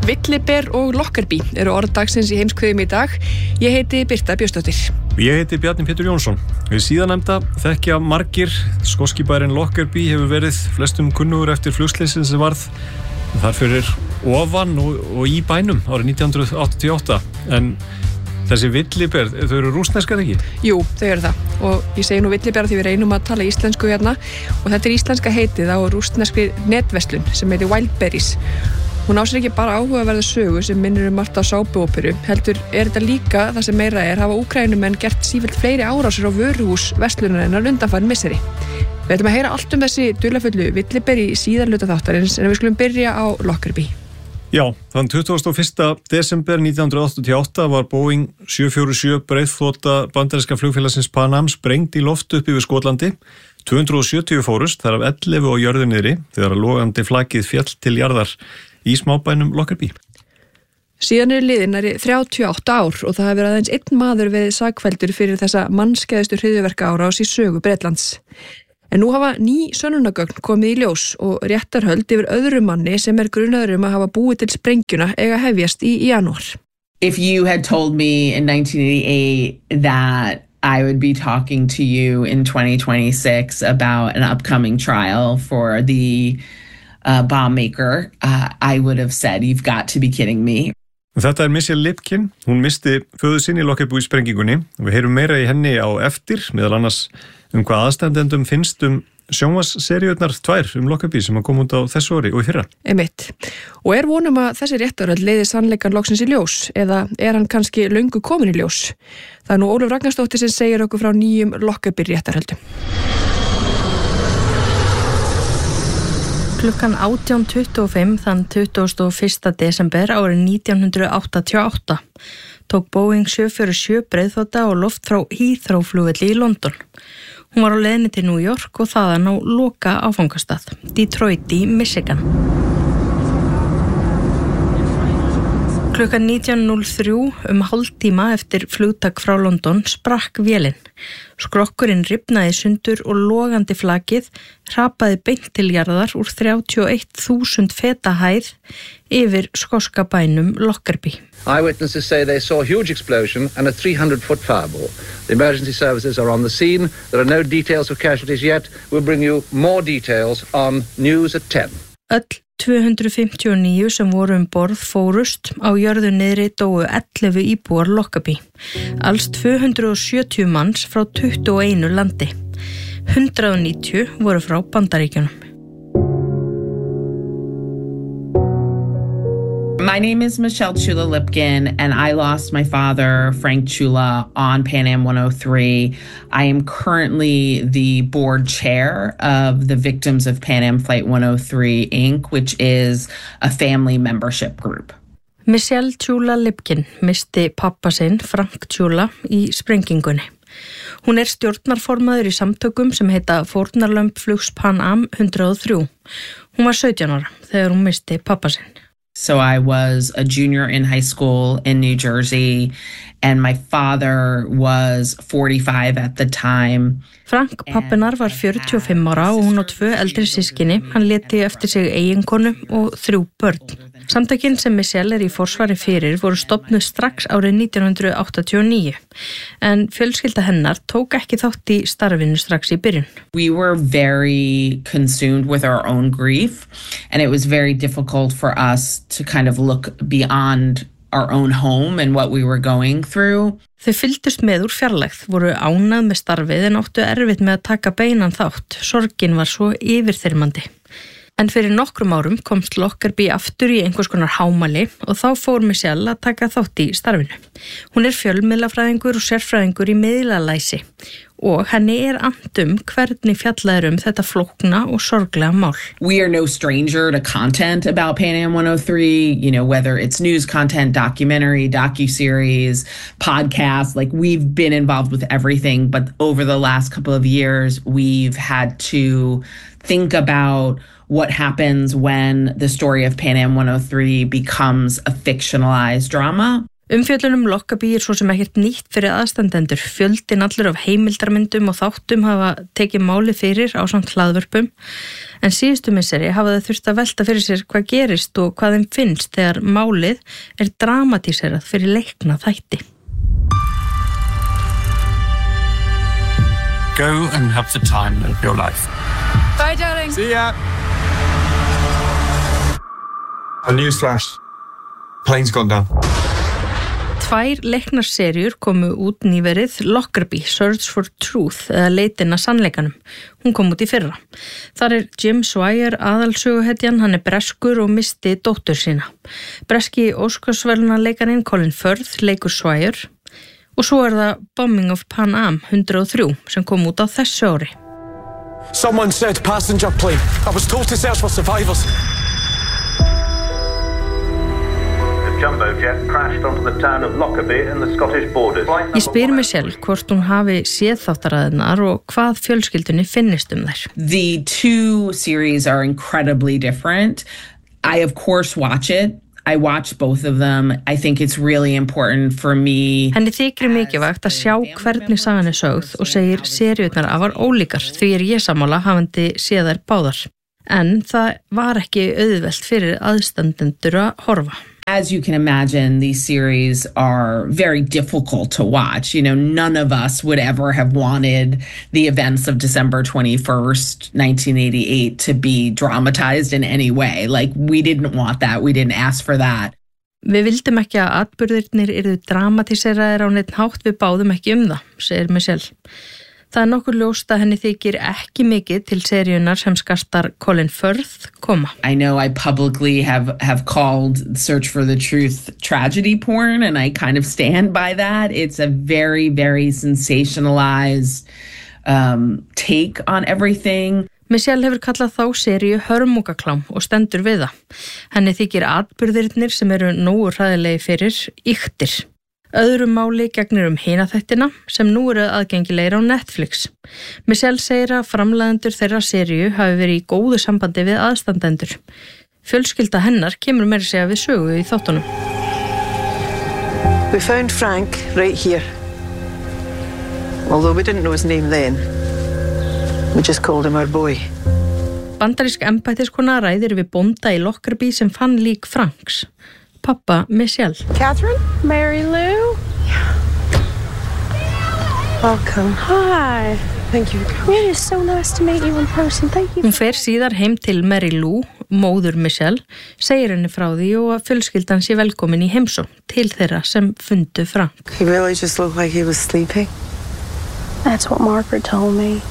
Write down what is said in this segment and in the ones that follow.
Villiber og Lockerbie eru orð dagsins í heimskviðum í dag. Ég heiti Birta Björnsdóttir. Ég heiti Bjarni Pétur Jónsson. Við síðanemnda þekkja margir. Skoski bærinn Lockerbie hefur verið flestum kunnugur eftir flugslysin sem varð þar fyrir ofan og í bænum árið 1988. En þessi villiber, þau eru rússneskar ekki? Jú, þau eru það. Og ég segi nú villiber því við reynum að tala íslensku hérna. Og þetta íslenska heitið á rússneskri netverslun sem heitir Wildberries. Hún á sér ekki bara áhugaverða sögu sem minnir margt á sápuóperu, heldur þetta líka það sem meira hafa Úkraínumenn gert sífellt fleiri árásir á vöruhús verslunarinnar undanfarin misseri. Við ætlum að heyra allt þessi dularfullu villiber í síðarluta þáttarins en við skulum byrja á Lockerbie. Já, þann 21. desember 1988 var Boeing 747 breiðþota bandaríska flugfélagsins Pan Am sprengd í loft upp yfir Skotlandi. 270 fórust, þar af 11 á jörðu niðri þegar logandi flakið féll til jarðar í smábænum Lockerbie. Síðan liðin 38 ár og það hefur aðeins einn maður verið sakfelldur fyrir þessa mannskæðustu hryðjuverkaárás í sögu Bretlands. En nú hafa ný sönnunargögn komið í ljós og réttarhöld yfir öðrum manni sem grunaður að hafa búið til sprengjuna eiga hefjast í janúar. If you had told me in 1988 that I would be talking to you in 2026 about an upcoming trial for the bomb maker, I would have said, you've got to be kidding me. Þetta Michelle Lipkin, hún misti föður sinn í Lockerbie sprengingunni og við heyrum meira í henni á eftir, meðal annars hvað aðstandendum finnst sjónvarpsseríurnar 2 Lockerbie sem kom út á þessu ári og í fyrra. Einmitt. Og vonum að þessi réttarhöld leiði sannleikann loksins í ljós eða hann kannski löngu komin í ljós? Það nú Ólöf Ragnarsdóttir sem segir okkur frá nýjum Lockerbie réttarhöldum. Klukkan 18:25 þann 21. desember árið 1988 tók Boeing 747 breiðþota á loft frá Heathrow flugvelli í London. Hún var á leiðinni til New York og þaðan á loka áfangastað, Detroit í Michigan. Klukkan 19:03 hálftíma eftir flugtak frá London sprakk vélin. Skrokkurinn rifnaði sundur og logandi flakið hrapaði beint til jarðar úr 31.000 feta hæð yfir skoska bænum Lockerbie. Eyewitnesses say they saw a huge explosion and a 300-foot fireball. The emergency services are on the scene. There are no details of casualties yet. We'll bring you more details on news at 10. Öll 259 sem voru borð fórust, á jörðu niðri dóu 11 íbúar Lockerbie. Alls 270 manns frá 21 landi. 190 voru frá Bandaríkjunum. My name is Michelle Chula Lipkin, and I lost my father, Frank Chula, on Pan Am 103. I am currently the board chair of the Victims of Pan Am Flight 103, Inc., which is a family membership group. Michelle Chula Lipkin misti pappa sinn, Frank Chula, í sprengingunni. Hún stjórnarformaður í samtökum sem heita Fórnarlömb flugs Pan Am 103. Hún var 17 ára þegar hún misti pappa sinn. So I was a junior in high school in New Jersey, and my father was 45 at the time. Frank pappinar var 45 ára og hún á 2 eldri systkini. Hann léti eftir sig eiginkonu og 3 börn. Samtökin sem Michelle í forsvari fyrir voru stofnuð strax árið 1989, en fjölskylda hennar tók ekki þátt í starfinu strax í byrjun. We were very consumed with our own grief, and it was very difficult for us to kind of look beyond our own home and what we were going through. Þau fylgdust með úr fjarlægð, voru ánað með starfið en áttu erfitt með að taka beinan þátt. Sorgin var svo yfirþyrmandi. En fyrir nokkrum árum komst Lockerbie aftur í einhvers konar hámæli og þá fór Michelle að taka þátt í starfinu. Hún fjölmiðlafræðingur og sérfræðingur í miðlalæsi og henni annt hvernig fjallað þetta flókna og sorglega mál. We are no stranger to content about Pan Am 103, whether it's news content, documentary, docuseries, podcasts, we've been involved with everything, but over the last couple of years, we've had to think about what happens when the story of Pan Am 103 becomes a fictionalized drama. Umfjöllun Lockerbie svo sem ekkert nýtt fyrir aðstandendur. Fjöldinn allur af heimildarmyndum og þáttum hafa tekið máli fyrir ásamt hlaðvörpum. En síðustu misseri hafa þau þurft að velta fyrir sér hvað gerist og hvað þeim finnst þegar málið dramatíserað fyrir leikna þætti. Go and have the time of your life. Bye, darling. See ya. A newsflash. Plane's gone down. 2 leiknar seríur komu út nýverið, Lockerbie, Search for Truth, eða leitin að sannleikanum. Hún kom út í fyrra. Þar Jim Swire aðalsöguhetjan, hann breskur og misti dóttur sína. Breski Óskarsverðlaunarleikarinn Colin Firth leikur Swire og svo það Bombing of Pan Am 103 sem kom út á þessu ári. Someone said passenger plane. I was told to search for survivors. Jumbo jet crashed onto the town of Lockerbie in the Scottish borders. Ég spyr mig sjálf hvort hún hafi séð þáttaraðirnar og hvað fjölskyldunni finnist þær. The 2 series are incredibly different. I of course watch it. I watch both of them. I think it's really important for me. Henni þykir mikilvægt að sjá hvernig sagan sögð og segir seríurnar afar ólíkar því ég sammála hafandi séð þær báðar. En það var ekki auðvelt fyrir aðstandendur að horfa. As you can imagine, these series are very difficult to watch. You know, none of us would ever have wanted the events of December 21st, 1988 to be dramatized in any way. Like, we didn't want that. We didn't ask for that. Við vildum ekki að atburðirnir yrðu dramatíseraðir á neitt hátt, við báðum ekki það, segir Michelle. Það nokkuð ljóst að henni þykir ekki mikið til seríunar sem skastar Colin Firth koma. I know I publicly have called Search for the Truth tragedy porn, and I kind of stand by that. It's a very, very sensationalized take on everything. Michelle hefur kallað þá seríu hörmungaklám og stendur við það. Henni þykir atburðirnir sem eru nógu hræðilegi fyrir ýktir. Öðru máli gegnir hina þættina sem nú eru aðgengilegir á Netflix. Michelle segir að framleiðendur þeirra seríu hafi verið í góðu sambandi við aðstandendur. Fjölskylda hennar kemur meira segja við sögu í þáttunum. We found Frank right here. Although we didn't know his name then. We just called him our boy. Bandarísk embættiskona ræðir við bónda í Lockerbie sem fann lík Franks. Pappa Michelle. Catherine? Mary Lou? Yeah. Welcome. Hi. Thank you. It is so nice to meet you in person. Thank you. Hún fer síðar heim til Mary Lou, móður Michelle, segir henni frá því og að fjölskyldan sé velkomin í heimsókn til þeirra sem fundu Frank. He really just looked like he was sleeping. That's what Margaret told me.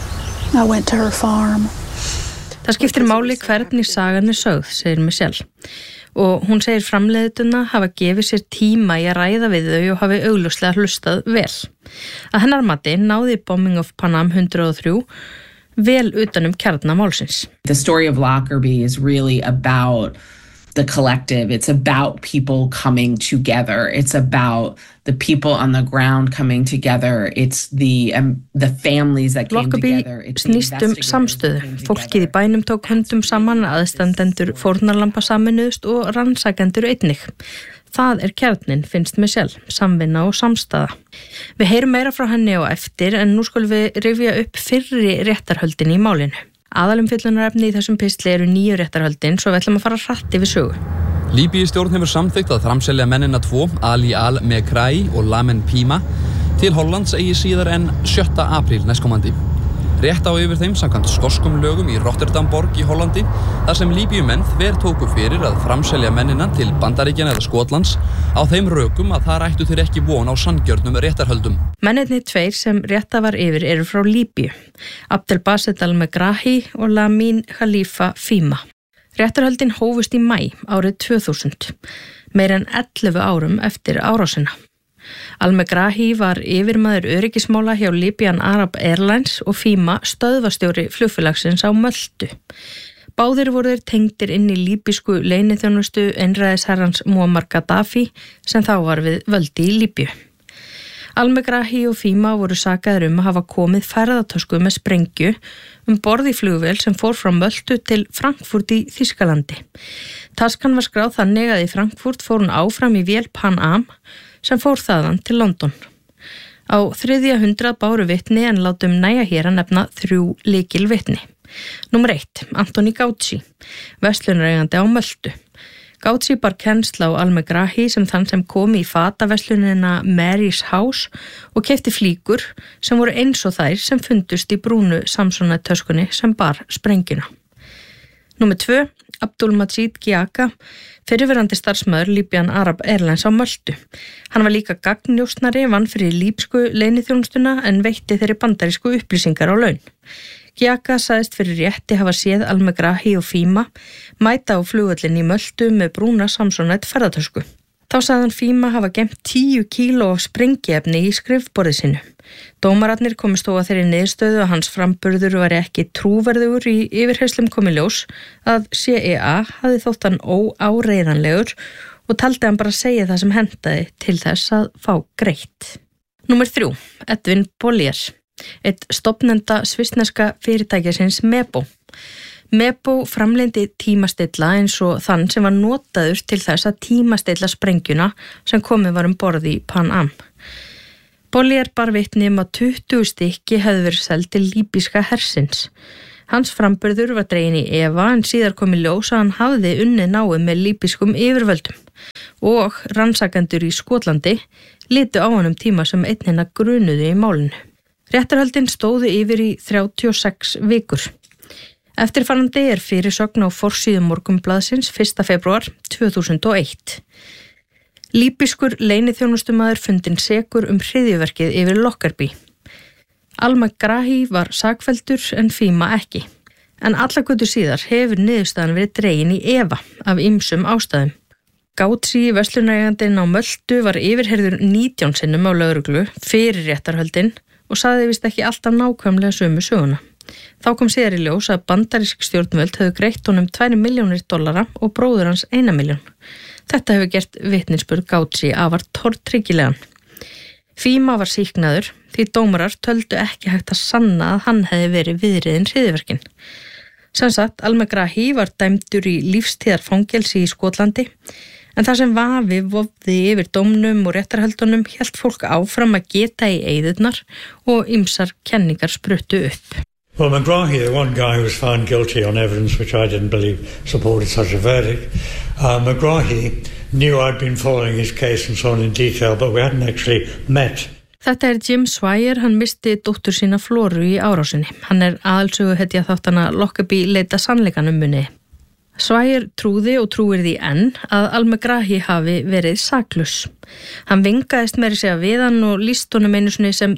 I went to her farm. Það skiptir máli hvernig sagan sögð, segir Michelle. Og hún segir framleiðendurna hafa gefið sér tíma í að ræða við þau og hafi augljóslega hlustað vel. Að hennar mati náði Bombing of Pan Am 103 vel utanum kjarna málsins. The story of Lockerbie is really about the collective. It's about people coming together. It's about the people on the ground coming together. It's the families that came together. Lockerbie snýst samstöðu. Fólkið í bænum tók höndum saman, aðstandendur fórnarlamba saminuðust og rannsakendur einnig. Það kjarninn, finnst Michelle, samvinna og samstaða. Við heyrum meira frá henni á eftir en nú skulum við rifja upp fyrri réttarhöldin í málinu. Aðalumfjöllunarefni í þessum pistli eru 9 réttarhöldin svo við ætlum að fara hratt yfir sögu. Líbíustjórn hefur samþykkt að framselja mennina 2, Ali Al-Mekrai og Lamin Pima, til Hollands eigi síðar en 7. apríl næstkomandi. Rétt á yfir þeim samkvæmt skoskum lögum í Rotterdam borg í Hollandi, þar sem Líbíumenn tóku fyrir að framselja mennina til Bandaríkjanna eða Skotlands á þeim rökum að þar ættu þeir ekki von á sanngjörnum réttarhöldum. Mennirnir 2 sem rétta var yfir eru frá Líbíu, Abdelbaset Al-Megrahi og Lamin Khalifa Fima. Réttarhöldin hófust í maí árið 2000, meir en 11 árum eftir árásina. Al-Megrahi var yfirmaður öryggismála hjá Libyan Arab Airlines og Fima stöðvastjóri flugfélagsins á Möltu. Báðir voru þeir tengdir inn í líbísku leyniþjónustu einræðisherrans Muammar Gaddafi sem þá var við völdi í Líbíu. Al-Megrahi og Fima voru sakaðir að hafa komið ferðatösku með sprengju borð í flugvél sem fór frá Möltu til Frankfurt í Þýskalandi. Taskan var skráð þannig að í Frankfurt fór hún áfram í vél Pan Am sem fór þaðan til London. Á 300 báru vitni en látum nægja hér að nefna 3 lykilvitni. Númer 1. Anthony Gauci, verslunareigandi á Möltu. Gauci bar kennsl á Al-Megrahi sem þann sem kom í fataverslunina Mary's House og keypti flíkur sem voru eins og þær sem fundust í brúnu Samsonite-töskunni sem bar sprengjuna. Númer 2. Abdul-Majid Giaka, fyrrverandi starfsmaður Libyan Arab Airlines á Möltu. Hann var líka gagnnjósnari, vann fyrir líbsku leyniþjónustuna en veitti þeirri bandarísku upplýsingar á laun. Giaka sagðist fyrir rétti hafa séð Al-Megrahi og Fima mæta á flugvöllin í Möltu með brúna Samsonite ferðatösku. Þá sagði hann Fima hafa geymt 10 kíló af sprengiefni í skrifborðið sinu. Dómararnir komust þó að þeirri niðurstöðu að hans framburður væri ekki trúverðugur í yfirheyslum kom í ljós að CIA hafði þótt hann óáreiðanlegur og taldi hann bara segja það sem hentaði til þess að fá greitt. Númer 3. Edwin Bollier, eitt stofnenda svissneska fyrirtækisins Mebo. Mebo framleindi tímastilla eins og þann sem var notaður til þess að tímastilla sprengjuna sem komið var borð í Pan Am. Bollier bar vitni að 20 stykki hefðu verið seld til líbíska hersins. Hans framburður var dregin í efa en síðar kom í ljós að hann hafði unnið náið með líbískum yfirvöldum og rannsakendur í Skotlandi litu á honum tíma sem einnina grunuðu í málinu. Réttarhöldin stóðu yfir í 36 vikur. Eftirfarandi fyrirsögn á forsíðu Morgunblaðsins 1. febrúar 2001. Líbískur leyniþjónustumaður fundinn sekur hryðjuverkið yfir Lockerbie. Al-Megrahi var sakfelldur en Fima ekki. En alla götu síðar hefur niðurstaðan verið dregin í efa af ýmsum ástæðum. Gauci, verslunareigandinn á Möltu, var yfirheyrður 19 sinnum á lögreglu fyrir réttarhöldin og sagði vist ekki alltaf nákvæmlega sömu söguna. Þá kom síðar í ljós að bandarísk stjórnvöld hefðu greitt honum $2 milljónir og bróður hans 1 milljón. Þetta hefur gert vitnisburð Gauci afar tortryggilegan. Fima var sýknaður því dómarar töldu ekki hægt að sanna að hann hefði verið viðriðinn hryðjuverkin. Sem sagt, Al-Megrahi var dæmdur í lífstíðarfangelsi í Skotlandi en það sem vafi vofði yfir dómnum og réttarhöldunum hélt fólk áfram að geta í eyðurnar og ýmsar kenningar spruttu upp. Well, Megrahi, the one guy who was found guilty on evidence which I didn't believe supported such a verdict. Megrahi knew I'd been following his case and so on in detail, but we hadn't actually met. Þetta Jim Swire, hann misti dóttur sína Floru í árásinni. Hann aðalsöguhetja þáttana Lockerbie leita sannleikanum muni. Swire trúði og trúir því enn að Al-Megrahi hafi verið saklaus. Hann vingaðist meira segja við hann og lýst honum einu sinni sem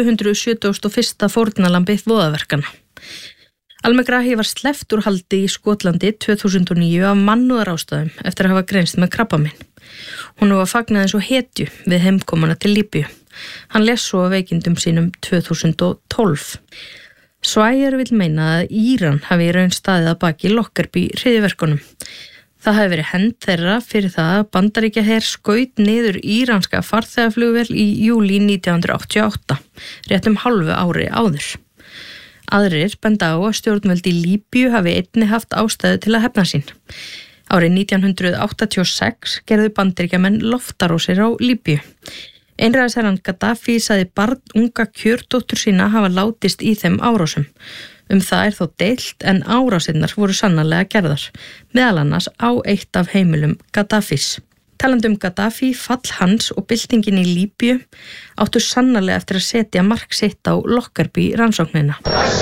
271. fórnarlambi voðaverkana. Al-Megrahi var sleppt úr haldi í Skotlandi 2009 af mannúðarástæðum eftir að hafa greinst með krabbamein. Hún var fagnað eins og hetju við heimkomuna til Líbíu. Hann lést svo af veikindum sínum 2012. Swire vill meina að Íran hafi í raun staðið að baki Lockerbie hryðjuverkunum. Það hafi verið hend þeirra fyrir það að Bandaríkjaher skaut niður íranska farþegaflugvél í júlí 1988, rétt hálfu ári áður. Aðrir benda á að stjórnvöld í Líbíu hafi einnig haft ástæðu til að hefna sín. Árið 1986 gerðu Bandaríkjamenn loftarósir á Líbíu. Einræðisherrann Gaddafi sagði barnunga kjördóttur sína hafa látist í þeim árásum. Það þó deilt en árásirnar voru sannarlega gerðar, meðal annars á eitt af heimilum Gaddafis. Talandi Gaddafi, fall hans og byltingin í Líbíu áttu sannarlega eftir að setja mark sitt á Lockerbie rannsóknina.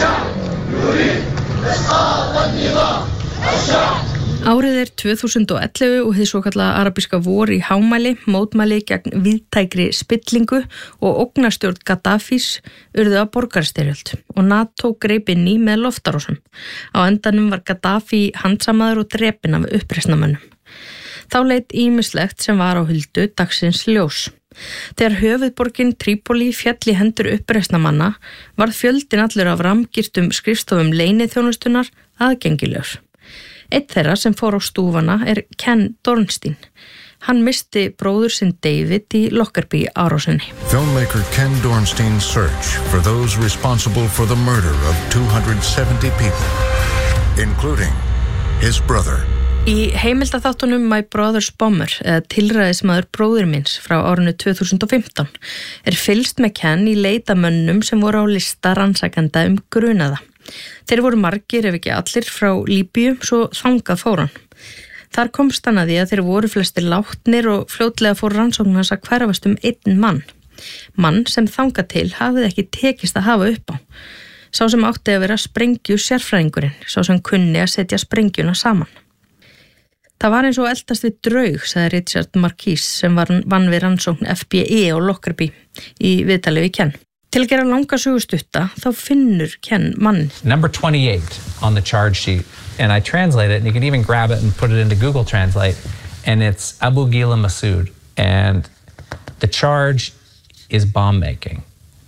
Árið 2011 og hið svokallaða arabíska vor í hámæli, mótmæli gegn víðtækri spillingu og ógnarstjórn Gaddafis urðu að borgarastyrjöld og NATO greip inn í með loftarásum. Á endanum var Gaddafi handsamaður og drepinn af uppreisnarmönnum. Þá leit ýmislegt sem var á huldu dagsins ljós. Þegar höfuðborgin Trípoli féll í hendur uppreisnarmanna varð fjöldinn allur af ramgirtum skrifstofum leyniþjónustunnar aðgengilegur. Einn þeirra sem fór á stúfana Ken Dornstein. Hann misti bróður sinn David í Lockerbie árásinni. Filmmaker Ken Dornstein's search for those responsible for the murder of 270 people, including his brother, Í heimildaþáttunum My Brother's Bomber, eða tilræðismaður bróðir minns frá árinu 2015, fylgst með Ken í leitamönnum sem voru á lista rannsakenda grunaða. Þeir voru margir ef ekki allir frá Líbíu, svo þangað fór hann. Þar komst hann að því að þeir voru flestir látnir og fljótlega fór rannsókn hans að hverfast einn mann. Mann sem þangað til hafði ekki tekist að hafa upp á. Sá sem átti að vera sprengju sérfræðingurinn, sá sem kunni að setja sprengjuna saman. Það var eins og eldast við draug, sagði Richard Marquis sem vann við rannsókn FBI á Lockerbie í viðtali við Ken. Til að gera langa sögustutta, þá finnur Ken mann. Number 28 on the charge sheet, and I translate it, and you can even grab it and put it into Google Translate, and it's Abu Ghila Massoud, and the charge is bomb making.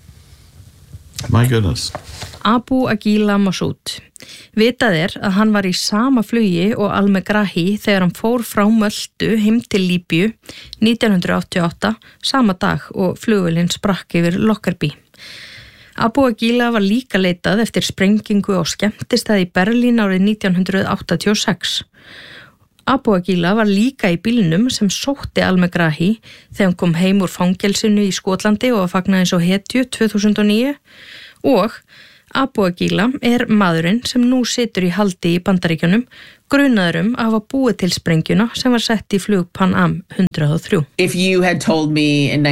My goodness. Abu Ghila Massoud. Vitað að hann var í sama flugi og al-Megrahi þegar hann fór frá Möltu heim til Líbíu 1988, sama dag og flugvélin sprakk yfir Lockerbie. Abu Ghila var líka leitað eftir sprengingu á skemmtistað í Berlín árið 1986. Abu Ghila var líka í bílnum sem sótti al-Megrahi þegar hann kom heim úr fangelsinu í Skotlandi og fagnaði eins og hetju 2009 og Abu Ghila maðurinn sem nú situr í haldi í Bandaríkjunum, grunaður að hafa búið til sprengjuna sem var sett í flug Pan Am 103. If you had told me in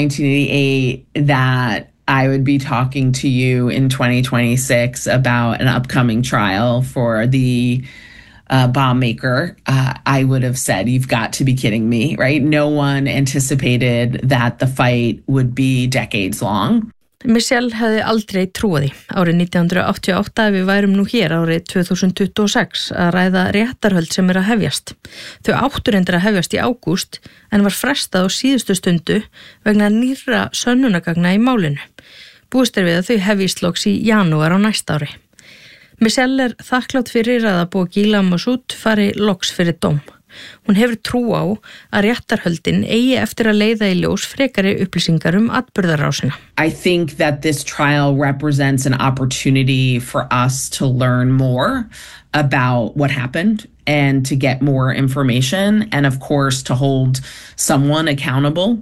1988 that I would be talking to you in 2026 about an upcoming trial for the bomb maker, I would have said, you've got to be kidding me, right? No one anticipated that the fight would be decades long. Michelle hefði aldrei trúið því. Árið 1988 við værum nú hér árið 2026 að ræða réttarhöld sem að hefjast. Þau áttu reyndar að hefjast í ágúst en var frestað á síðustu stundu vegna nýrra sönnunargagna í málinu. Búist við að þau hefjist loks í janúar á næsta ári. Michelle þakklátt fyrir að Abu Ghila Massoud fari loks fyrir dóm. Hún hefur trú á að réttarhöldin eigi eftir að leiða í ljós frekari upplýsingar atburðarásina. I think that this trial represents an opportunity for us to learn more about what happened and to get more information and of course to hold someone accountable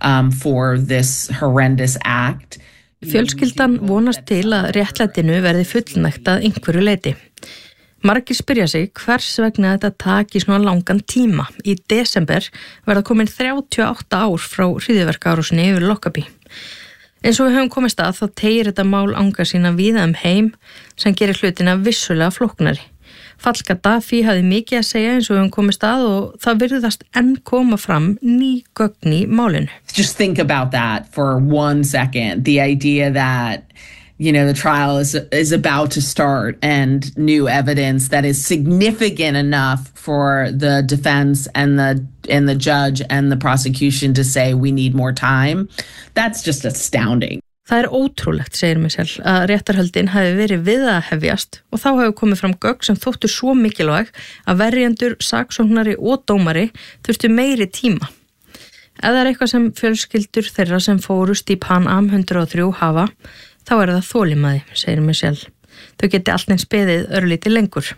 for this horrendous act. Fjölskyldan vonast til að réttlætinu verði fullnægt að einhverju leyti. Margir spyrja sig hvers vegna þetta taki svona langan tíma. Í desember verða komin 38 ár frá hryðjuverkaárásinni yfir Lockerbie. Eins og við höfum komist að þá teygir þetta mál anga sína víða heim sem gerir hlutina vissulega flóknari. Fall Gaddafi hafði mikið að segja eins og við höfum komist að og það virðast enn koma fram ný gögn í málinu. Just think about that for 1 second. The idea that the trial is about to start and new evidence that is significant enough for the defense and the judge and the prosecution to say we need more time. That's just astounding. Það ótrúlegt, segir Michelle, að réttarhöldin hafi verið við að hefjast og þá hefur komið fram gögn sem þóttu svo mikilvæg að verjendur, saksóknari og dómari þurftu meiri tíma. Ef það eitthvað sem fjölskyldur þeirra sem fórust í Pan Am 103 hafa, þá það þolinmæði, segir Michelle. Þau geti allt eins beðið örlítið lengur.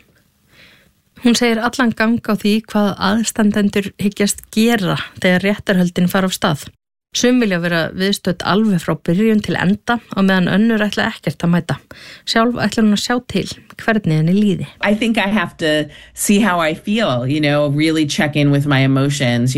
Hún segir allan gang á því hvað aðstandendur hyggjast gera þegar réttarhöldin fara af stað. Sum vilja vera viðstödd alveg frá byrjun til enda og meðan önnur ætla ekkert að mæta. Sjálf ætlar hún að sjá til hvernig henni líði. I think I have to see how I feel, really check in with my emotions,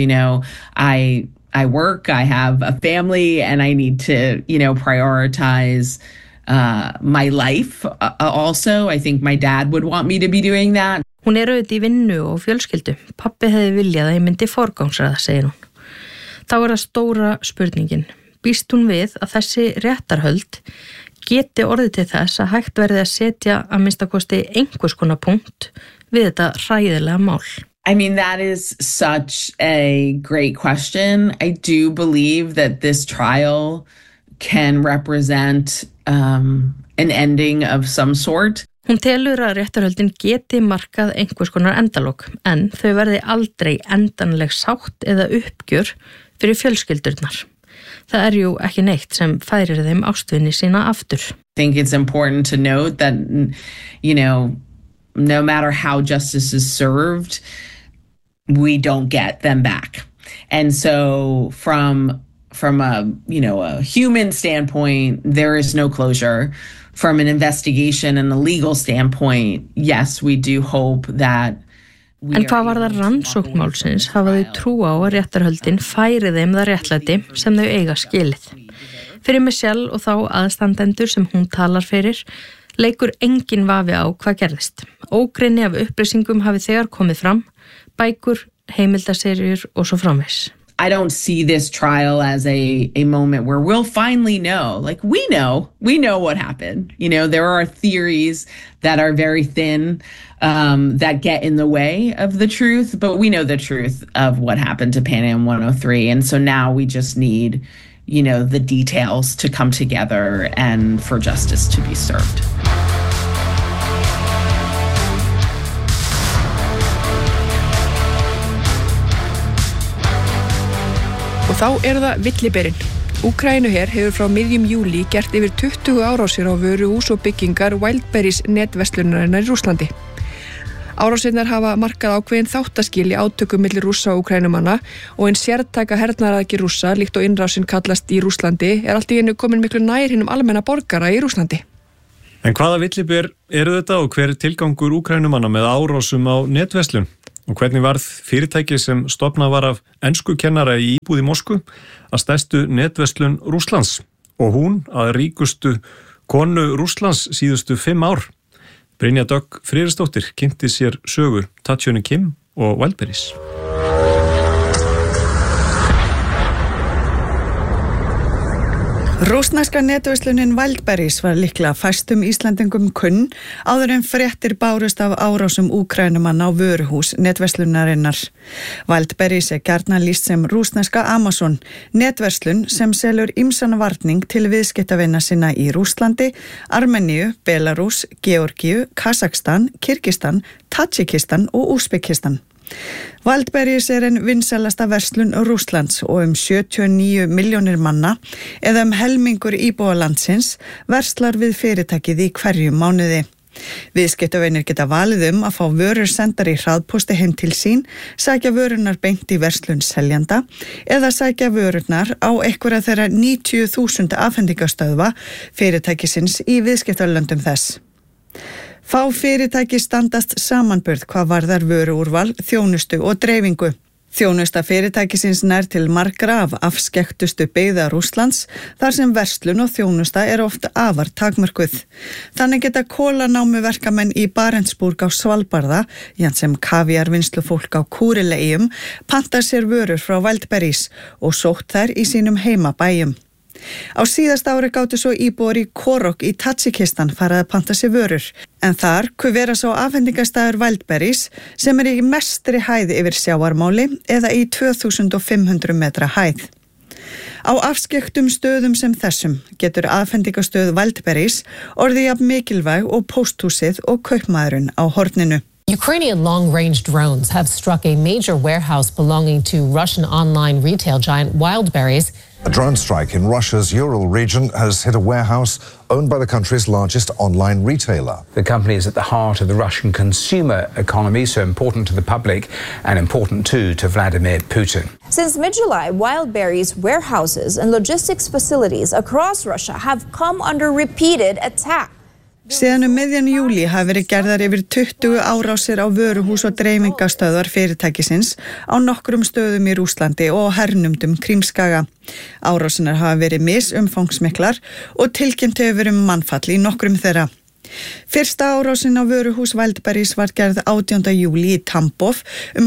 I work, I have a family, and I need to, prioritize my life also. I think my dad would want me to be doing that. Hún auðvitað í vinnu og fjölskyldu. Pappi hefði viljað að ég myndi forgangsraða, segir hún. Þá það stóra spurningin. Býst hún við að þessi réttarhöld geti orðið til þess að hægt verði að setja að minnstakosti einhvers konar punkt við þetta hræðilega mál? I mean, that is such a great question. I do believe that this trial can represent an ending of some sort. Hún telur að réttarhöldin geti markað einhvers konar endalok, en þau verði aldrei endanleg sátt eða uppgjör fyrir fjölskyldurnar. Það jú ekki neitt sem færir þeim ástvinni sína aftur. I think it's important to note that, no matter how justice is served, we don't get them back. And so from a human standpoint, there is no closure. From an investigation and a legal standpoint, yes, we do hope that. En hvað var það rannsóknmálsins hafa þau trú á að réttarhöldin færi þeim það réttlæti sem þau eiga skilið. Fyrir Michelle og þá aðstandendur sem hún talar fyrir, leikur engin vafi á hvað gerðist. Ógrynni af upplýsingum hafi þegar komið fram, bækur, heimildaseríur og svo framvegis. I don't see this trial as a moment where we'll finally know. Like, we know what happened. There are theories that are very thin, that get in the way of the truth, but we know the truth of what happened to Pan Am 103. And so now we just need, the details to come together and for justice to be served. Og þá það villiberinn. Úkraínuher hefur frá miðjum júlí gert yfir 20 árásir á vöruhús og byggingar Wildberries netverslunarinnar í Rússlandi. Árásirnar hafa markað ákveðin þáttaskil í átökum milli Rússa og Úkraínumanna og ein sértæka hernaðaraðgerð Rússa, líkt og innrásin kallast í Rússlandi, allt í einu komin miklu nær hinum almenna borgara í Rússlandi. En hvaða villiber eru þetta og hver tilgangur Úkraínumanna með árásum á netverslun? Og hvernig varð fyrirtæki sem stofnað var af enskukennara í íbúð í Moskvu að stærstu netverslun Rússlands og hún að ríkustu konu Rússlands síðustu 5 ár. Brynja Dögg Friðriksdóttir kynnti sér sögu Tatjana Kim og Wildberries. Rússneska netverslunin Wildberries var líklega fæstum Íslendingum kunn áður en fréttir bárust af árásum Úkraínumanna á vöruhús netverslunarinnar. Wildberries gjarnan lýst sem rússneska Amazon, netverslun sem selur ýmsan varning til viðskiptavina sinna í Rússlandi, Armeníu, Belarús, Georgíu, Kazakstan, Kirgistan, Tadjikistan og Úsbekistan. Wildberries en vinsælasta verslun Rússlands og 79 milljónir manna eða helmingur íbúa landsins verslar við fyrirtækið í hverjum mánuði. Viðskiptavinir geta valið að fá vörur sendar í hraðpósti heim til sín, sækja vörurnar beint í verslun seljanda eða sækja vörurnar á einhverja þeirra 90.000 afhendingastöðva fyrirtækisins í viðskiptalöndum þess. Fá fyrirtæki standast samanburð hvað varðar vöruúrval, þjónustu og dreifingu. Þjónusta fyrirtækisins nær til margra af afskekktustu byggða Rússlands, þar sem verslun og þjónusta oft afar takmörkuð. Þannig geta kólanámuverkamenn í Barentsburg á Svalbarða, jafnt sem kavíarvinnslufólk á Kúrileeyjum, panta sér vörur frá Wildberries og sótt þær í sínum heimabæjum. Á síðasta ári gátu svo íbúar í Korok í Tadjikistan farið að panta sér vörur, en þar vera svo afhendingastæður Wildberries sem í mestri hæð yfir sjávarmáli eða í 2500 metra hæð. Á afskekktum stöðum sem þessum getur afhendingastöð Wildberries orðið jafn mikilvæg og pósthúsið og kaupmaðurinn á horninu. Ukrainian long-range drones have struck a major warehouse belonging to Russian online retail giant Wildberries. A drone strike in Russia's Ural region has hit a warehouse owned by the country's largest online retailer. The company is at the heart of the Russian consumer economy, so important to the public and important too to Vladimir Putin. Since mid-July, Wildberries warehouses and logistics facilities across Russia have come under repeated attack. Síðan miðjan júlí hafa verið gerðar yfir 20 árásir á vöruhús og dreifingastöðvar fyrirtækisins á nokkrum stöðum í Rússlandi og hernumdum Krímskaga. Árásinar hafa verið misumfangsmiklar og tilkynnt hefur verið mannfall í nokkrum þeirra. Fyrsta árásin á vöruhús Wildberries var gerð 18. júlí í Tambov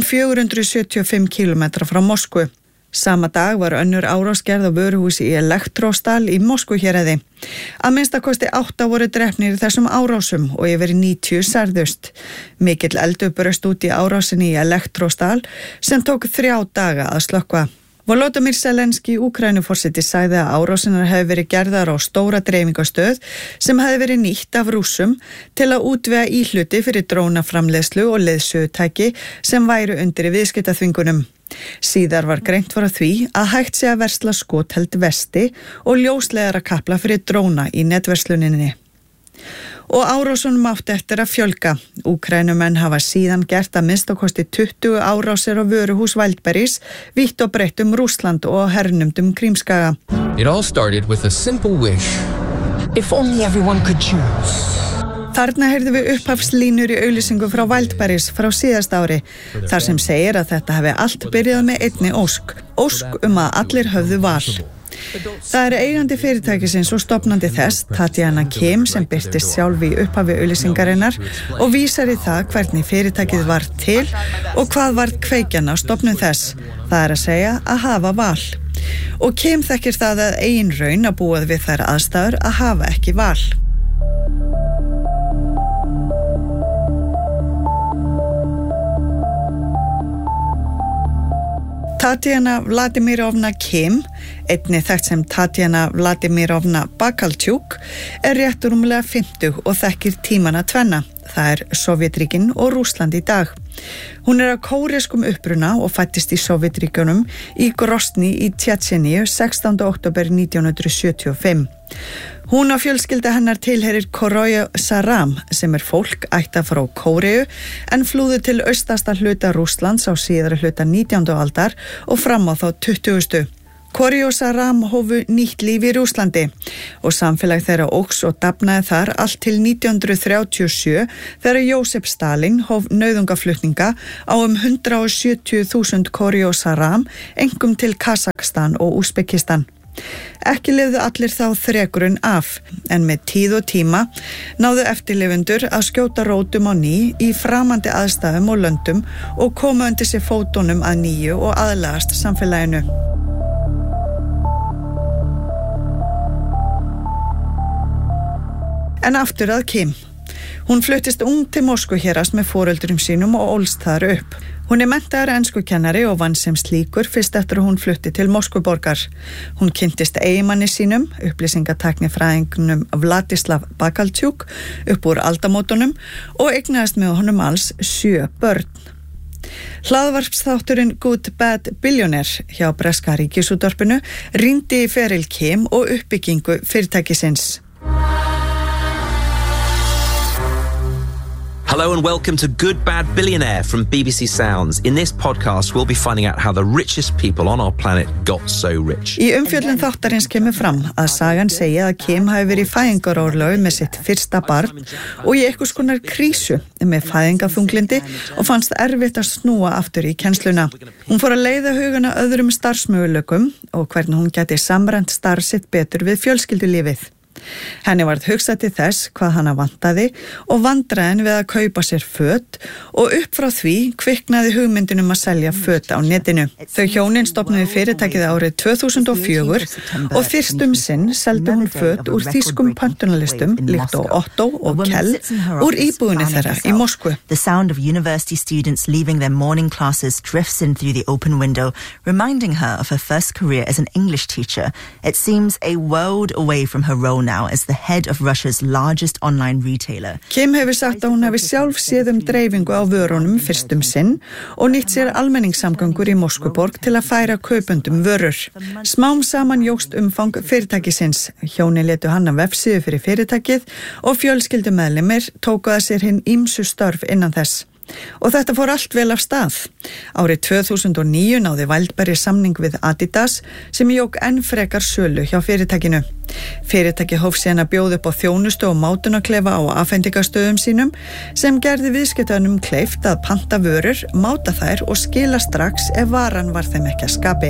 475 km frá Moskvu. Sama dag var önnur árás gerð á vöruhúsi í Elektrostal í Moskvuhéraði. Að minnstakosti 8 voru drepnir í þessum árásum og yfir 90 særðust. Mikill eldur braust út í árásinni í Elektrostal sem tók 3 daga að slökkva. Volodymyr Zelenský, Úkraínuforseti, sagði að árásinar hefði verið gerðar á stóra dreifingastöð sem hefði verið nýtt af Rússum til að útvega íhluti fyrir drónaframleiðslu og leiðsögutæki sem væru undir í viðskiptaþvingunum. Síðar var greint frá því að hægt sé að versla skotheld vesti og ljósleiðara kapla fyrir dróna í netversluninni. og árásunum átti eftir að fjölga. Úkraínumenn hafa síðan gert að minnstakosti 20 árásir á vöruhús Wildberries, vítt og breytt Rússland og hernumdum Krímskaga. It all started with a simple wish. If only everyone could choose. Þarna heyrðum við upphafslínur í auglýsingu frá Wildberries frá síðast ári, þar sem segir að þetta hafi allt byrjað með einni ósk að allir höfðu val. Það eigandi fyrirtækisins og stofnandi þess, Tatjana Kim, sem birtist sjálf í upphafi auglýsingarinnar og vísar í það hvernig fyrirtækið var til og hvað var kveikjan á stofnun þess, það að segja að hafa val. Og Kim þekkir það að eigin raun að búa við þær aðstæður að hafa ekki val. Tatjana Vladimirovna Kim, einnig þekkt sem Tatjana Vladimirovna Bakalchuk, rétt rúmlega 50 og þekkir tímana tvenna. Það Sovétríkin og Rússland í dag. Hún af kóreskum uppruna og fæddist í Sovétríkjunum í Grozny í Tjetjeníu 16. október 1975. Hún og fjölskylda hennar tilheyrir Koroye Saram, sem fólk ættað frá Kóreu en flúðu til austasta hluta Rússlands á síðara hluta 19. aldar og fram á þá 20. Koroye Saram hófu nýtt líf í Rússlandi og samfélag þeirra óx og dafnaði þar allt til 1937 þegar Jósef Stalin hóf nauðungaflutninga á 170.000 Koroye Saram, einkum til Kazakstan og Úsbekistan. Ekki lifðu allir þá þrekurinn af, en með tíð og tíma náðu eftirlifendur að skjóta rótum á ný í framandi aðstæðum og löndum og koma undir sig fótunum að nýju og aðlagast samfélaginu. En aftur að Kim. Hún fluttist ung til Moskvu hérast með foreldrum sínum og ólst þar upp. Hún menntaður enskukennari og vann sem slíkur fyrst eftir að hún flutti til Moskvuborgar. Hún kynntist eiginmanni sínum, upplýsingatæknifræðingnum Vladislav Bakalchuk, upp úr aldamótunum og eignaðist með honum alls 7 börn. Hlaðvarpsþátturinn Good Bad Billionaire hjá breska ríkisútvarpinu rýndi í feril Kim og uppbyggingu fyrirtækisins. Hello and welcome to Good Bad Billionaire from BBC Sounds. In this podcast, we'll be finding out how the richest people on our planet got so rich. Í umfjöllun þáttarins kemur fram að sagan segja að Kim hafi verið í fæðingarorlofi með sitt fyrsta barn og í einhvers konar krísu með fæðingarþunglindi og fannst erfitt að snúa aftur í kennsluna. Hún fór að leiða hugana öðrum starfsmöguleikum og hvernig hún gæti samræmt starf sitt betur við fjölskyldulífið. Henni varð hugsað til þess hvað hana vantaði og vandræðin við að kaupa sér föt og upp frá því kviknaði hugmyndin að selja föt á netinu. Þau hjónin stofnuðu fyrirtækið árið 2004 og fyrst sinn seldi hún föt úr þýskum pöntunarlistum líkt og Otto og Kell úr íbúðinni þeirra í Moskvu. The sound of university students leaving their morning classes drifts in through the open window, reminding her of her first career as an English teacher. It seems a world away from her role now as the head of Russia's largest online retailer. Kim hefur sagt að hún hefur sjálf séð dreifingu á vörunum fyrst sinn og nýtt sér almenningssamgöngur í Moskvuborg til að færa kaupendum vörur. Smám saman jókst umfang fyrirtækisins. Hjónin létu hanna vefsíðu fyrir fyrirtækið og fjölskyldumeðlimir tóku að sér hinn ýmsu störf innan þess. Og þetta fór allt vel af stað. Árið 2009 náði Wildberries samning við Adidas sem jók enn frekar sölu hjá fyrirtækinu. Fyrirtæki hóf síðan að bjóða upp á þjónustu og mátunarklefa á afhendingastöðum sínum sem gerði viðskiptaunum kleift að panta vörur, máta þær og skila strax ef varan var þeim ekki að skapi.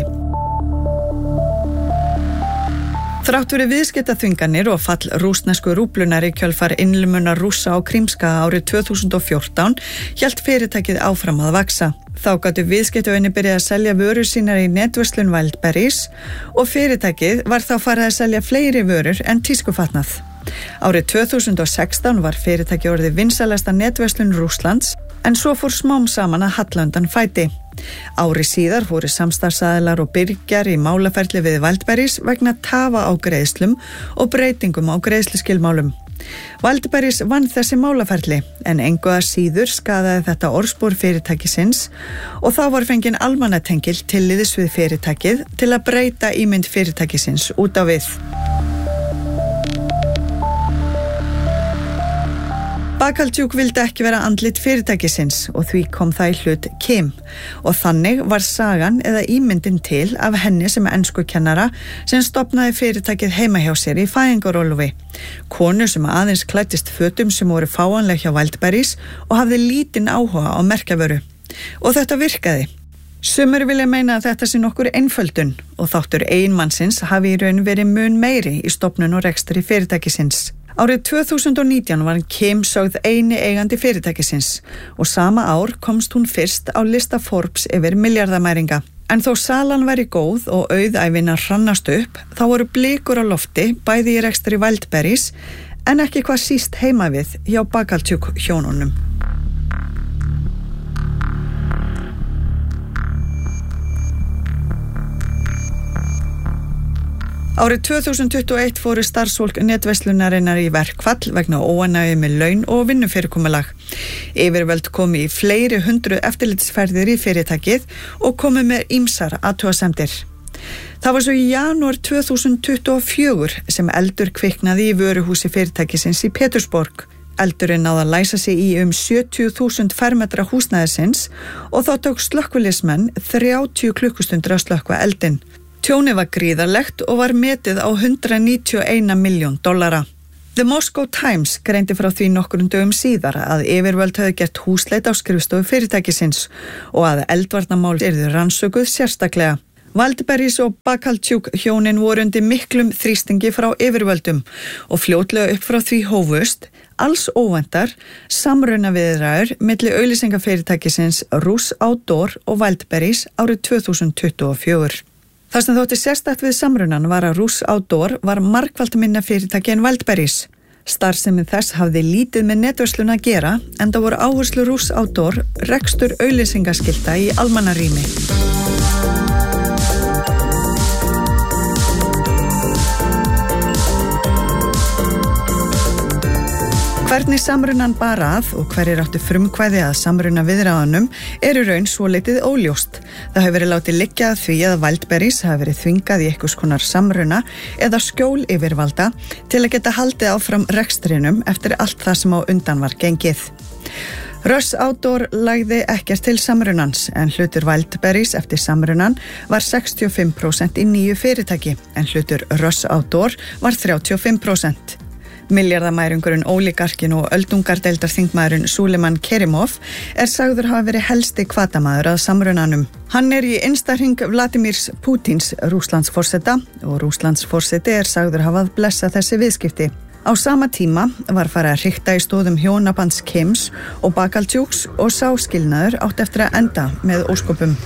Þrátt fyrir viðskiptaþvinganir og fall rússnesku rúblunar í kjölfar innlimunar Rússa á Krímskaga árið 2014 hélt fyrirtækið áfram að vaxa. Þá gátu viðskiptavinir byrjað að selja vörur sínar í netverslun Wildberries og fyrirtækið var þá farið að selja fleiri vörur en tískufatnað. Árið 2016 var fyrirtækið orðið vinsælasta netverslun Rússlands en svo fór smám saman að halla undan fæti. Ári síðar fóru samstarfsaðilar og byrgjar í málaferli við Wildberries vegna tafa á greiðslum og breytingum á greiðsluskilmálum. Wildberries vann þessi málaferli en engu að síður skaðaði þetta orðspor fyrirtækisins og þá var fenginn almannatengill tilliðis við fyrirtækið til að breyta ímynd fyrirtækisins út á við. Bakaltjuk vildi ekki vera andlit fyrirtækisins og því kom það í hlut Kim og þannig var sagan eða ímyndin til af henni sem enskukennara sem stofnaði fyrirtækið heima hjá sér í fæðingarorlofi. Konu sem aðeins klæddist fötum sem voru fáanleg hjá Wildberries og hafði lítinn áhuga á merkjavöru. Og þetta virkaði. Sumir vilja meina að þetta sé nokkur einföldun og þáttur eiginmannsins hafi í raun verið mun meiri í stofnun og rekstri fyrirtækisins. Árið 2019 var Kim sögð eini eigandi fyrirtækisins og sama ár komst hún fyrst á lista Forbes yfir milliardamæringa. En þó salan væri góð og auðæfina hrannast upp, þá voru blikur á lofti bæði í rekstri Wildberries en ekki hvað síst heima við hjá Bakaltjuk hjónunum. Árið 2021 fóru starfsfólk netverslunarinnar í verkfall vegna óánægju með laun og vinnufyrirkomulag. Yfirvöld komu í fleiri 100 eftirlitsferðir í fyrirtækið og komu með ýmsar athugasemdir. Það var svo í janúar 2024 sem eldur kviknaði í vöruhúsi fyrirtækisins í Petersborg. Eldurinn náði að læsa sig í 70.000 fermetra húsnæðisins og þá tók slökkviliðsmenn 30 klukkustundir að slökkva eldinn. Tjónið var gríðarlegt og var metið á $191 milljón. The Moscow Times greindi frá því nokkrum dögum síðar að yfirvöld höfðu gert húsleit á skrifstofu fyrirtækisins og að eldvarnamál yrðu rannsökuð sérstaklega. Wildberries og Bakaltjuk hjónin voru undir miklum þrýstingi frá yfirvöldum og fljótlega upp frá því hófust, alls óvæntar, samrunaviðræður milli auglýsingafyrirtækisins Russ Outdoor og Wildberries árið 2024. Það sem þótti sérstakt við samrunan var að Russ Outdoor var margfalt minna fyrirtæki en Wildberries. Starfsemi þess hafði lítið með netverslun að gera en það voru áherslu Russ Outdoor rekstur auglýsingaskilta í almannarými. Hvernig samrunan bar að og hverjir áttu frumkvæði að samruna viðræðunum eru raun svolítið óljóst. Það hefur verið látið liggja að því að Wildberries hafi verið þvingað í einhvers konar samruna eða skjól yfirvalda til að geta haldið áfram rekstrinum eftir allt það sem á undan var gengið. Russ Outdoor lagði ekkert til samrunans en hlutur Wildberries eftir samrunan var 65% í nýju fyrirtæki en hlutur Russ Outdoor var 35%. Milliardamærungurinn ólígarkin og öldungardeildarþingmaðurinn Suleiman Kerimov sagður hafa verið helsti hvatamaður að samrunanum. Hann í innsta hring Vladimirs Pútins Rússlandsforseta og Rússlandsforseti sagður hafa að blessa þessi viðskipti. Á sama tíma var farið að hrikta í stóðum hjónabands Kims og Bakaltjuks og sá skilnaður átt eftir að enda með ósköpum.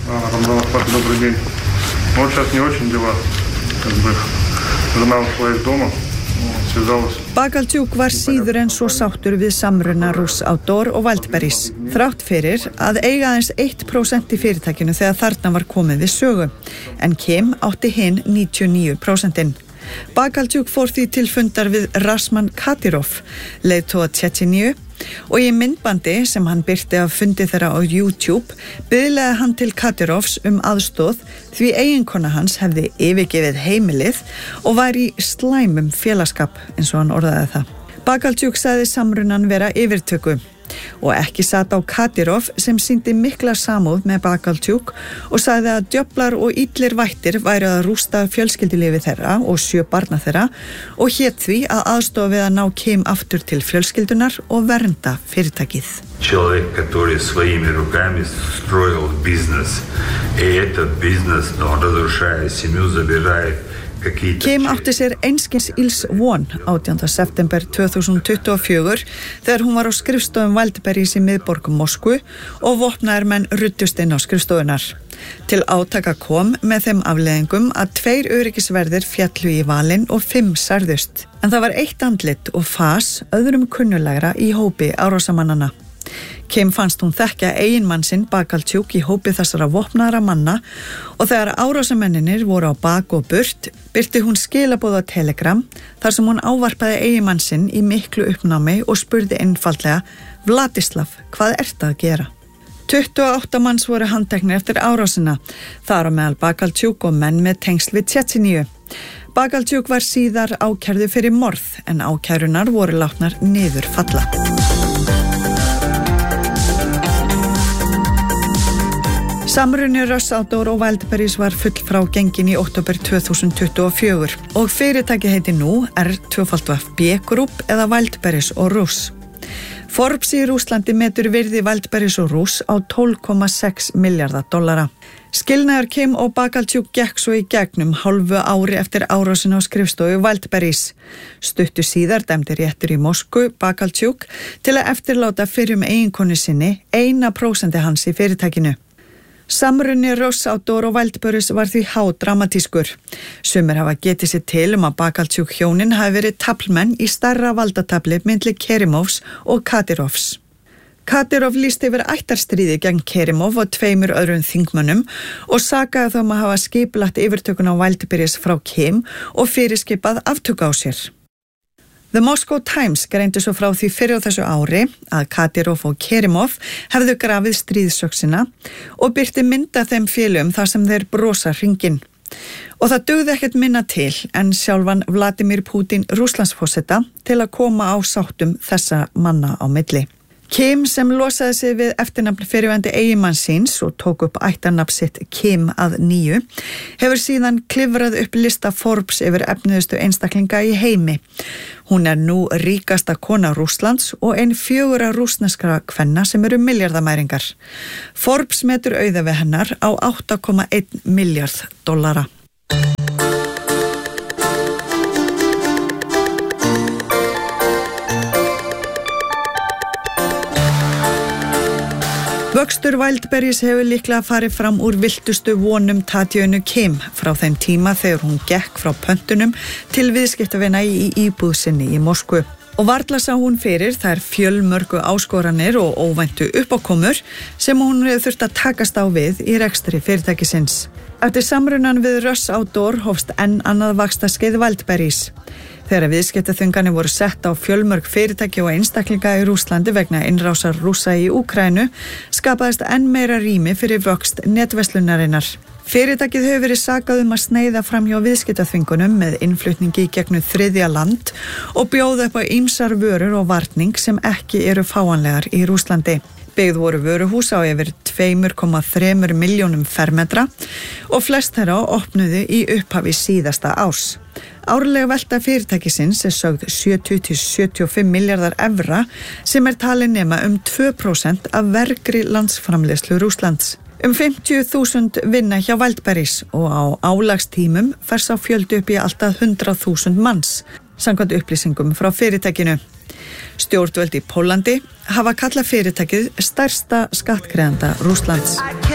Bakaltjuk var síður en svo sáttur við samruna Russ Outdoor og Wildberries, þrátt fyrir að eiga aðeins 1% í fyrirtækinu þegar þarna var komið við sögu, en Kim átti hinn 99%. Bakaltjuk fór því til fundar við Rasman Kadyrov, leiðtoga Tsjetsjeníu, og í myndbandi sem hann birti af fundi þeirra á YouTube biðlaði hann til Kadyrovs aðstoð því eiginkona hans hefði yfirgefið heimilið og var í slæmum félagsskap eins og hann orðaði það. Bakaltjuk sagði samrunan vera yfirtöku og ekki sat á Kadyrov sem sýndi mikla samúð með Bakaltjuk og sagði að djöflar og illir vættir væru að rústa fjölskyldulífi þeirra og 7 barna þeirra og hét því að aðstofa við að ná Kim aftur til fjölskyldunar og vernda fyrirtækið. Человек, который своими руками строил бизнес, и этот бизнес, он разрушая семью, забирает. Kim átti sér einskis ills von 18. september 2024 þegar hún var á skrifstofum Wildberries í miðborg Moskvu og vopnaðir menn ruddust inn á skrifstofunar. Til átaka kom með þeim afleiðingum að 2 öryggisverðir fjallu í valinn og 5 særðust. En það var eitt andlit og fas öðrum kunnulegra í hópi árásamannana. Kim fannst hún þekkja eiginmann sinn Bakaltjuk í hópi þessara vopnaðra manna og þegar árásamenninir voru á bak og burt birti hún skilaboð á Telegram þar sem hún ávarpaði eiginmann sinn í miklu uppnámi og spurði einfaldlega: Vladislav, hvað ertu að gera? 28 manns voru handteknir eftir árásina, þar á meðal Bakaltjuk og menn með tengsl við Tsjetsjeníu. Bakaltjuk var síðar ákærður fyrir morð en ákærunar voru látnar niður falla. Samruni Rush Outdoor og Wildberries var fullfrágengin í október 2024 og fyrirtæki heiti nú R2FB Group eða Wildberries og Rush. Forbes í Rússlandi metur virði Wildberries og Rush á $12,6 milliarda. Skilnaður Kim og Bakalchuk gekk svo í gegnum hálfu ári eftir árásin á skrifstofu Wildberries. Stuttu síðar dæmdi réttur í Moskvu Bakalchuk til að eftirláta fyrrum eiginkonu sinni 1% hans í fyrirtækinu. Samruni Rush Outdoor og Wildberries var því hádramatískur. Sumir hafa getið sér til að Bakalchuk hjónin hafi verið taflmenn í stærra valdatafli milli Kerimovs og Kadyrovs. Kadyrov lýsti yfir ættarstríði gegn Kerimov og 2 öðrum þingmönnum og sakaði þá að hafa skipulagt yfirtökun á Wildberries frá Kim og fyrirskipað aftöku á sér. The Moscow Times greindi svo frá því fyrr á þessu ári að Kadyrov og Kerimov hefðu grafið stríðsöksina og birti mynd af þeim félögum þar sem þeir brosa hringinn. Og það dugði ekkert minna til en sjálfan Vladimir Putin Rússlandsforseta til að koma á sáttum þessa manna á milli. Kim sem losaði sig við eftirnafn fyrrverandi eiginmanns síns og tók upp ættarnafn sitt Kim að nýju, hefur síðan klifrað upp lista Forbes yfir efniðustu einstaklinga í heimi. Hún nú ríkasta kona Rússlands og ein 4 rússneskra kvenna sem eru milliardamæringar. Forbes metur auða við hennar á $8,1 milliard. Vöxtur Wildberries hefur líklega farið fram úr viltustu vonum Tatjönu Kim frá þeim tíma þegar hún gekk frá pöntunum til viðskiptavina í íbúð sinni í Moskvu. Og varla sá hún fyrir þær fjölmörgu áskoranir og óvæntu uppákomur sem hún hefur þurft að takast á við í rekstri fyrirtækisins. Eftir samrunan við Rush Outdoor hófst enn annað vaxtarskeið Wildberries. Þegar viðskiptaþvinganir voru sett á fjölmörg fyrirtæki og einstaklinga í Rússlandi vegna innrásar Rússa í Úkraínu, skapaðist enn meira rými fyrir vöxt netverslunarinnar. Fyrirtækið hefur verið sakað að sneiða fram hjá viðskiptaþvingunum með innflutningi í gegnum þriðja land og bjóða upp á ýmsar vörur og varning sem ekki eru fáanlegar í Rússlandi. Byggð voru vöruhús á yfir 2,3 milljónum fermetra og flest þeirra opnuðu í upphafi síðasta árs. Árlega velta fyrirtækisins sögð 70-75 milliardar evra sem talin nema 2% af vergri landsframleiðslu Rússlands. 50.000 vinna hjá Wildberries og á álagstímum fer sá fjöldi upp í alltaf 100.000 manns, samkvæmt upplýsingum frá fyrirtækinu. Stjórnvöld í Pólandi hafa kallað fyrirtækið stærsta skattgreiðanda Rússlands.